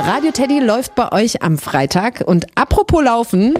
Radio Teddy läuft bei euch am Freitag. Und apropos Laufen,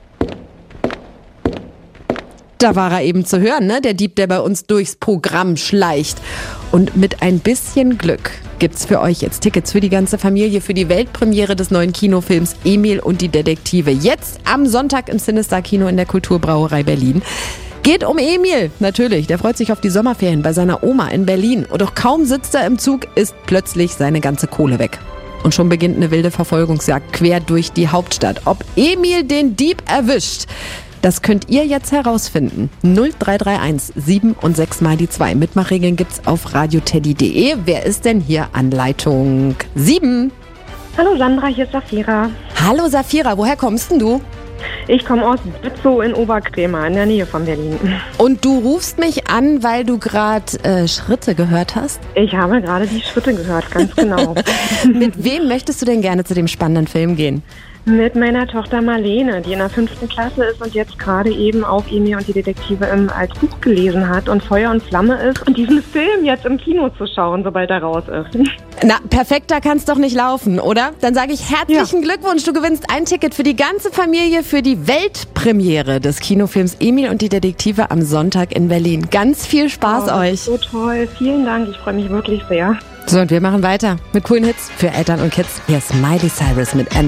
da war er eben zu hören, ne? Der Dieb, der bei uns durchs Programm schleicht. Und mit ein bisschen Glück gibt's für euch jetzt Tickets für die ganze Familie für die Weltpremiere des neuen Kinofilms Emil und die Detektive. Jetzt am Sonntag im Cinestar Kino in der Kulturbrauerei Berlin. Geht um Emil, natürlich. Der freut sich auf die Sommerferien bei seiner Oma in Berlin. Und doch kaum sitzt er im Zug, ist plötzlich seine ganze Kohle weg. Und schon beginnt eine wilde Verfolgungsjagd quer durch die Hauptstadt. Ob Emil den Dieb erwischt, das könnt ihr jetzt herausfinden. 0331 7 und 6 mal die 2. Mitmachregeln gibt's auf radioteddy.de. Wer ist denn hier an Leitung 7? Hallo Sandra, hier ist Safira. Hallo Safira, woher kommst denn du? Ich komme aus Bützow in Oberkrämer, in der Nähe von Berlin. Und du rufst mich an, weil du gerade Schritte gehört hast? Ich habe gerade die Schritte gehört, ganz genau. Mit wem möchtest du denn gerne zu dem spannenden Film gehen? Mit meiner Tochter Marlene, die in der 5. Klasse ist und jetzt gerade eben auch Emil und die Detektive als Buch gelesen hat und Feuer und Flamme ist. Und diesen Film jetzt im Kino zu schauen, sobald er raus ist. Na, perfekter kann's doch nicht laufen, oder? Dann sage ich herzlichen Glückwunsch. Du gewinnst ein Ticket für die ganze Familie für die Weltpremiere des Kinofilms Emil und die Detektive am Sonntag in Berlin. Ganz viel Spaß euch. So toll. Vielen Dank. Ich freue mich wirklich sehr. So, und wir machen weiter mit coolen Hits für Eltern und Kids. Hier ist Miley Cyrus mit